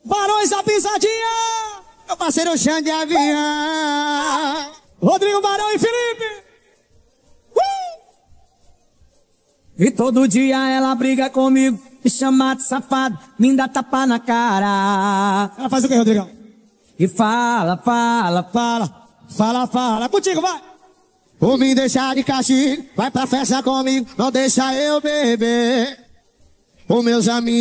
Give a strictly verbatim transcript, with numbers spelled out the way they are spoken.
Barões da Pisadinha. Meu parceiro Xande Avião. Rodrigo Barão e Felipe. Uh! E todo dia ela briga comigo, me chama de safado, me dá tapa na cara. Ela faz o que, Rodrigão? E fala, fala, Fala, fala, fala. Contigo, vai. Por me deixar de castigo, vai pra festa comigo, não deixa eu beber. Os meus amigos